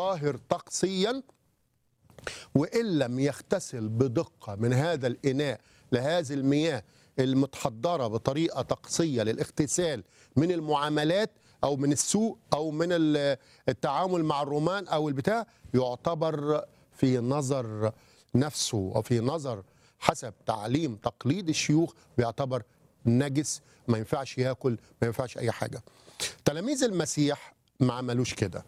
طاهر طقسيا، وإن لم يغتسل بدقة من هذا الإناء لهذه المياه المتحضرة بطريقة طقسية للاغتسال من المعاملات أو من السوق أو من التعامل مع الرومان أو البتاع، يعتبر في نظر نفسه أو في نظر حسب تعليم تقليد الشيوخ بيعتبر نجس، ما ينفعش ياكل، ما ينفعش أي حاجة. تلاميذ المسيح ما عملوش كده.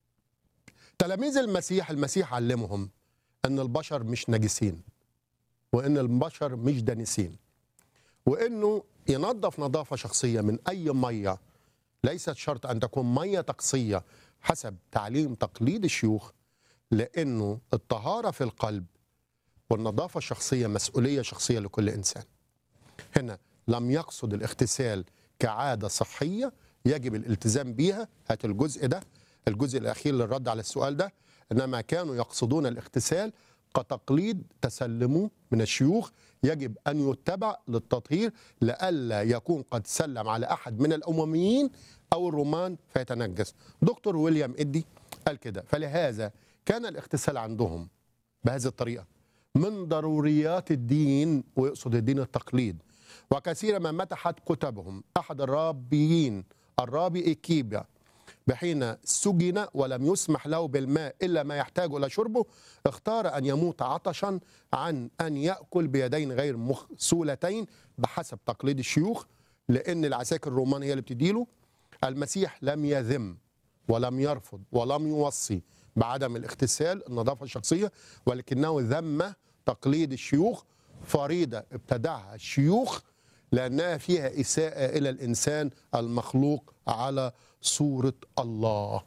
تلاميذ المسيح علمهم أن البشر مش نجسين، وأن البشر مش دنسين، وأنه ينظف نظافة شخصية من أي مية، ليست شرط أن تكون مية طقسية حسب تعليم تقليد الشيوخ، لأنه الطهارة في القلب والنظافة الشخصية مسؤولية شخصية لكل إنسان. هنا لم يقصد الاغتسال كعادة صحية يجب الالتزام بيها، هات الجزء ده، الجزء الأخير للرد على السؤال ده، إنما كانوا يقصدون الاغتسال كتقليد تسلموه من الشيوخ يجب أن يتبع للتطهير، لئلا يكون قد سلم على أحد من الأمميين أو الرومان فيتنجس. دكتور ويليام إدي قال كده، فلهذا كان الاغتسال عندهم بهذه الطريقة من ضروريات الدين، ويقصد الدين التقليد. وكثيرا ما متحت كتبهم أحد الرابيين الرابي إيكيبيا بحين سجن ولم يسمح له بالماء إلا ما يحتاج إلى شربه، اختار أن يموت عطشا عن أن يأكل بيدين غير مغسولتين بحسب تقليد الشيوخ، لأن العساكر الرومان هي اللي بتديله. المسيح لم يذم ولم يرفض ولم يوصي بعدم الاغتسال النظافة الشخصية، ولكنه ذم تقليد الشيوخ، فريضة ابتدعها الشيوخ لأنها فيها إساءة إلى الإنسان المخلوق على صورة الله.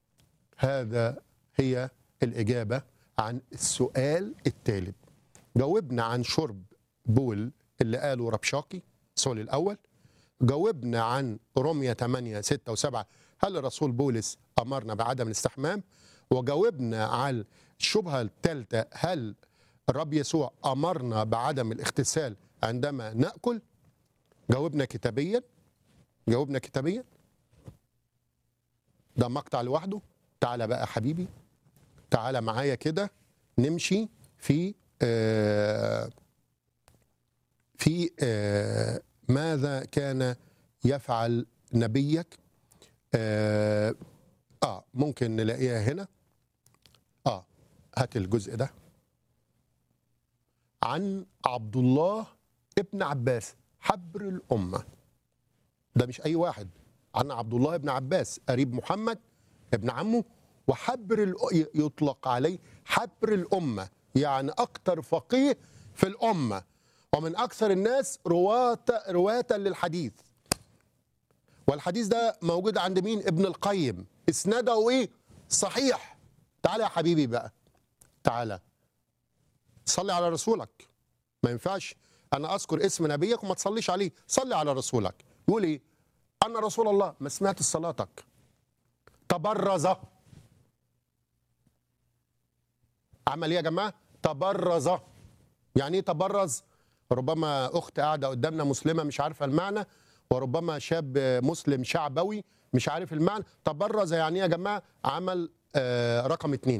هذا هي الإجابة عن السؤال الثالث. جاوبنا عن شرب بول اللي قاله ربشاقي السؤال الأول، جاوبنا عن رمية 8 6 و7 هل الرسول بولس أمرنا بعدم الاستحمام، وجاوبنا على الشبهة الثالثة هل الرب يسوع أمرنا بعدم الاغتسال عندما نأكل. جاوبنا كتابيا، جاوبنا كتابيا، ده مقطع لوحده. تعالى بقى حبيبي، تعالى معايا كده نمشي في ماذا كان يفعل نبيك. ممكن نلاقيها هنا. هات الجزء ده عن عبد الله ابن عباس حبر الأمة. ده مش أي واحد، عن عبد الله ابن عباس قريب محمد ابن عمه، وحبر يطلق عليه حبر الأمة، يعني أكتر فقيه في الأمة ومن أكثر الناس رواة للحديث. والحديث ده موجود عند مين؟ ابن القيم، اسناده ايه؟ صحيح. تعالى يا حبيبي بقى، تعالى صلي على رسولك. ما ينفعش انا اذكر اسم نبيك وما تصليش عليه، صلي على رسولك. يقول ايه؟ انا رسول الله. ما سمعت صلاتك. تبرز. عمل ايه يا جماعه؟ تبرز. يعني ايه تبرز؟ ربما اخت قاعده قدامنا مسلمه مش عارفه المعنى، وربما شاب مسلم شعبوي مش عارف المعنى. تبرز يعني ايه يا جماعه؟ عمل رقم 2.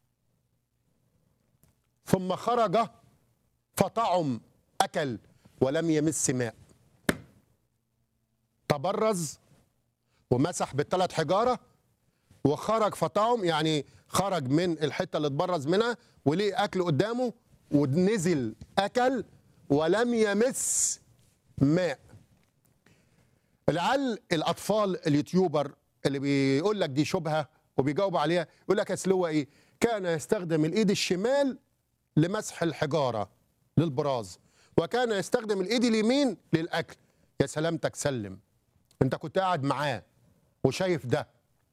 ثم خرج فطعم، اكل ولم يمس ماء. تبرز ومسح بالثلاث حجاره وخرج فطعم، يعني خرج من الحته اللي اتبرز منها وليه اكل قدامه ونزل اكل ولم يمس ماء. لعل الاطفال اليوتيوبر اللي بيقول لك دي شبهه وبيجاوب عليها يقول لك اصل هو ايه؟ كان يستخدم الايد الشمال لمسح الحجاره للبراز، وكان يستخدم الايد اليمين للاكل. يا سلامتك سلم، انت كنت قاعد معاه وشايف ده.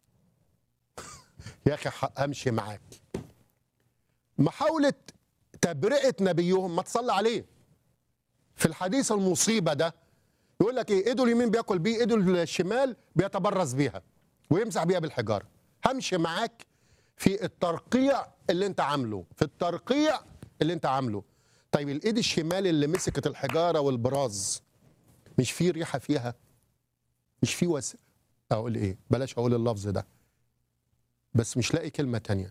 يا اخي همشي معاك. محاوله تبرئه نبيهم ما تصلي عليه. في الحديث المصيبه ده يقول لك ايه؟ ايده اليمين بياكل بيه، ايده الشمال بيتبرز بيها ويمسح بيها بالحجاره. همشي معاك في الترقيع اللي انت عامله، في الترقيع اللي انت عامله. طيب الايد الشمال اللي مسكت الحجاره والبراز مش في ريحه فيها؟ مش في اقول ايه؟ بلاش اقول اللفظ ده. بس مش لاقي كلمة تانية.